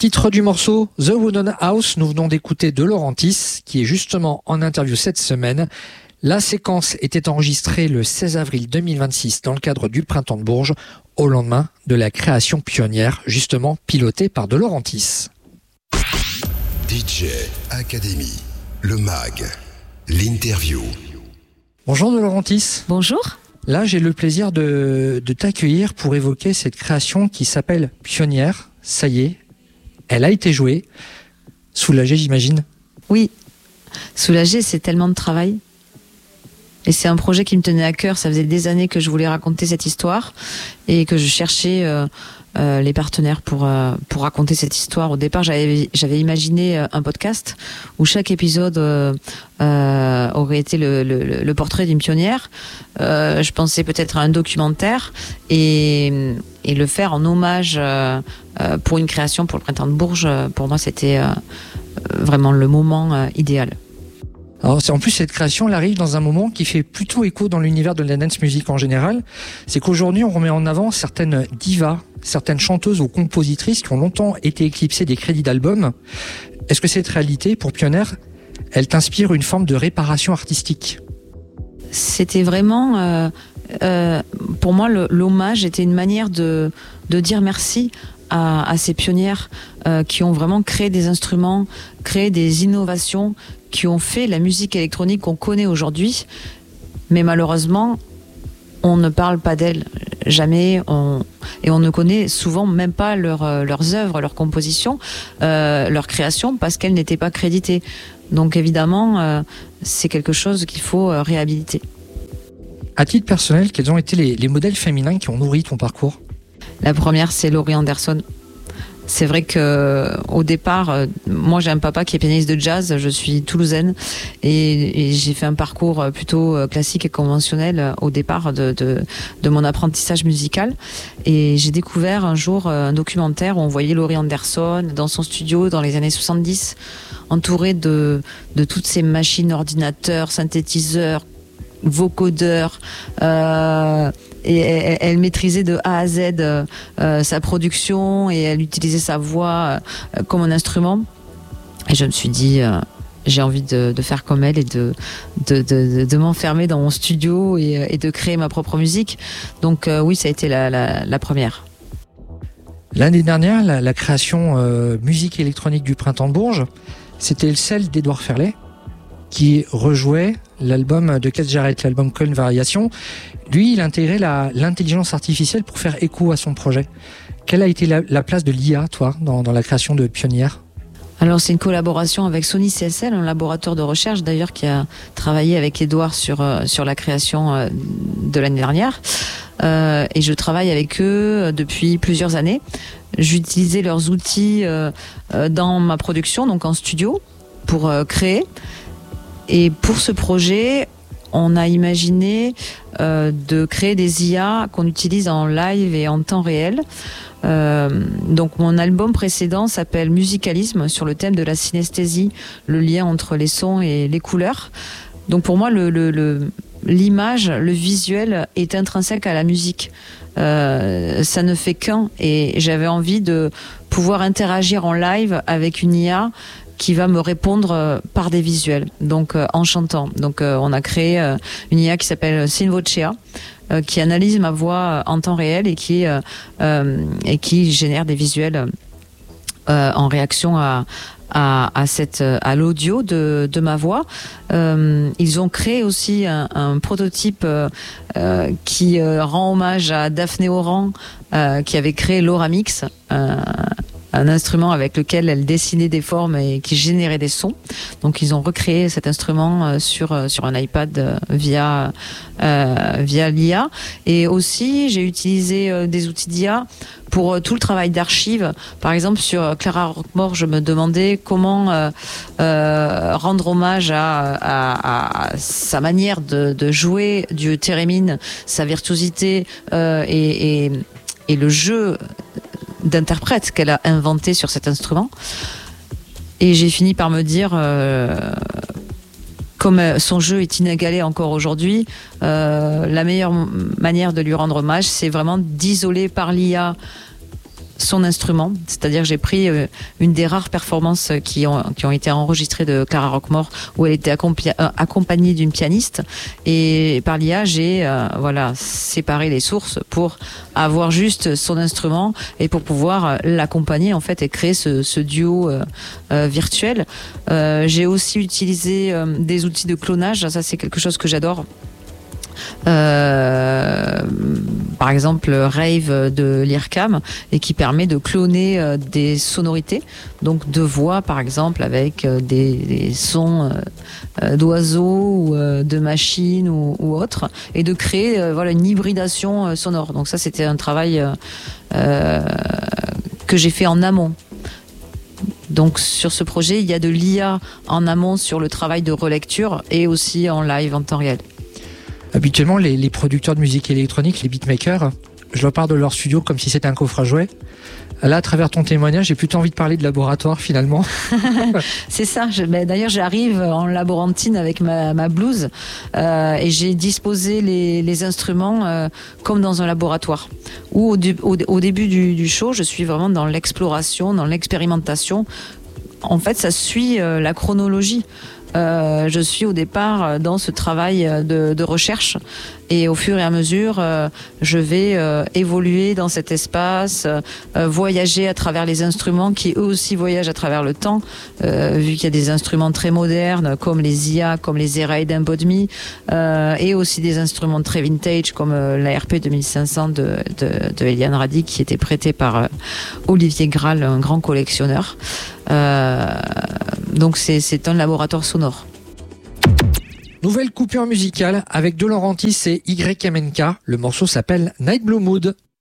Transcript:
Titre du morceau, The Wooden House, nous venons d'écouter De Laurentiis, qui est justement en interview cette semaine. La séquence était enregistrée le 16 avril 2026 dans le cadre du Printemps de Bourges, au lendemain de la création pionnière, justement pilotée par De Laurentiis. DJ Academy, le MAG, l'interview. Bonjour De Laurentiis. Bonjour. Là, j'ai le plaisir de t'accueillir pour évoquer cette création qui s'appelle Pionnière. Ça y est, elle a été jouée. Soulagée, j'imagine. Oui, soulagée, c'est tellement de travail. Et c'est un projet qui me tenait à cœur. Ça faisait des années que je voulais raconter cette histoire et que je cherchais les partenaires pour raconter cette histoire. Au départ, j'avais imaginé un podcast où chaque épisode aurait été le portrait d'une pionnière. Je pensais peut-être à un documentaire et le faire en hommage pour une création pour le Printemps de Bourges. Pour moi, c'était vraiment le moment idéal. Alors, en plus, cette création, elle arrive dans un moment qui fait plutôt écho dans l'univers de la dance music en général. C'est qu'aujourd'hui, on remet en avant certaines divas, certaines chanteuses ou compositrices qui ont longtemps été éclipsées des crédits d'albums. Est-ce que cette réalité, pour Pionnière, elle t'inspire une forme de réparation artistique ? C'était vraiment, pour moi, l'hommage était une manière de dire merci à ces pionnières qui ont vraiment créé des instruments, créé des innovations, qui ont fait la musique électronique qu'on connaît aujourd'hui. Mais malheureusement, on ne parle pas d'elles jamais, et on ne connaît souvent même pas leurs œuvres, leurs compositions, leurs créations, parce qu'elles n'étaient pas créditées. Donc évidemment, c'est quelque chose qu'il faut réhabiliter. À titre personnel, quels ont été les modèles féminins qui ont nourri ton parcours ? La première, c'est Laurie Anderson. C'est vrai que au départ, moi j'ai un papa qui est pianiste de jazz, je suis toulousaine et j'ai fait un parcours plutôt classique et conventionnel au départ de mon apprentissage musical. Et j'ai découvert un jour un documentaire où on voyait Laurie Anderson dans son studio dans les années 70, entourée de toutes ces machines, ordinateurs, synthétiseurs, vocodeurs, et elle maîtrisait de A à Z sa production et elle utilisait sa voix comme un instrument. Et je me suis dit, j'ai envie de faire comme elle et de m'enfermer dans mon studio et de créer ma propre musique. Donc oui, ça a été la première. L'année dernière, la création musique électronique du Printemps de Bourges, c'était celle d'Edouard Ferlet, qui rejouait l'album de Keith Jarrett, l'album Coin Variation. Lui, il intégrait l'intelligence artificielle pour faire écho à son projet. Quelle a été la place de l'IA, toi, dans la création de Pionnière ? Alors, c'est une collaboration avec Sony CSL, un laboratoire de recherche d'ailleurs qui a travaillé avec Edouard sur la création de l'année dernière. Et je travaille avec eux depuis plusieurs années. J'utilisais leurs outils dans ma production, donc en studio, pour créer. Et pour ce projet, on a imaginé de créer des IA qu'on utilise en live et en temps réel. Donc mon album précédent s'appelle Musicalisme, sur le thème de la synesthésie, le lien entre les sons et les couleurs. Donc pour moi, l'image, le visuel est intrinsèque à la musique. Ça ne fait qu'un, et j'avais envie de pouvoir interagir en live avec une IA qui va me répondre par des visuels, donc en chantant. Donc on a créé une IA qui s'appelle Synvochea, qui analyse ma voix en temps réel et qui génère des visuels en réaction à l'audio de ma voix. Ils ont créé aussi un prototype qui rend hommage à Daphné Oran, qui avait créé l'Auramix, un instrument avec lequel elle dessinait des formes et qui générait des sons. Donc ils ont recréé cet instrument sur un iPad via l'IA. Et aussi j'ai utilisé des outils d'IA pour tout le travail d'archives. Par exemple, sur Clara Roquemort, je me demandais comment rendre hommage à sa manière de jouer du thérémine, sa virtuosité et le jeu d'interprète qu'elle a inventé sur cet instrument. Et j'ai fini par me dire, comme son jeu est inégalé encore aujourd'hui, la meilleure manière de lui rendre hommage, c'est vraiment d'isoler par l'IA son instrument. C'est-à-dire que j'ai pris une des rares performances qui ont été enregistrées de Clara Roquemort, où elle était accompagnée d'une pianiste. Et par l'IA, j'ai séparé les sources pour avoir juste son instrument et pour pouvoir l'accompagner en fait et créer ce duo virtuel. J'ai aussi utilisé des outils de clonage. Ça, c'est quelque chose que j'adore. Par exemple Rave de l'IRCAM, et qui permet de cloner des sonorités, donc de voix par exemple, avec des sons d'oiseaux ou de machines ou autres, et de créer une hybridation sonore. Donc ça, c'était un travail que j'ai fait en amont. Donc sur ce projet, il y a de l'IA en amont sur le travail de relecture et aussi en live en temps réel. Habituellement, les producteurs de musique électronique, les beatmakers, je leur parle de leur studio comme si c'était un coffre à jouets. Là, à travers ton témoignage, j'ai plutôt envie de parler de laboratoire finalement. C'est ça. D'ailleurs, j'arrive en laborantine avec ma blouse et j'ai disposé les instruments comme dans un laboratoire. Où au début du show, je suis vraiment dans l'exploration, dans l'expérimentation. En fait, ça suit la chronologie. Je suis au départ dans ce travail de recherche, et au fur et à mesure, je vais évoluer dans cet espace, voyager à travers les instruments qui eux aussi voyagent à travers le temps, vu qu'il y a des instruments très modernes comme les IA, comme les Era d'Embodemy, et aussi des instruments très vintage comme la RP 2500 de Eliane Radi, qui était prêtée par Olivier Graal, un grand collectionneur. Donc c'est un laboratoire sonore. Nouvelle coupure musicale avec De Laurentiis et YMNK. Le morceau s'appelle Night Blue Mood.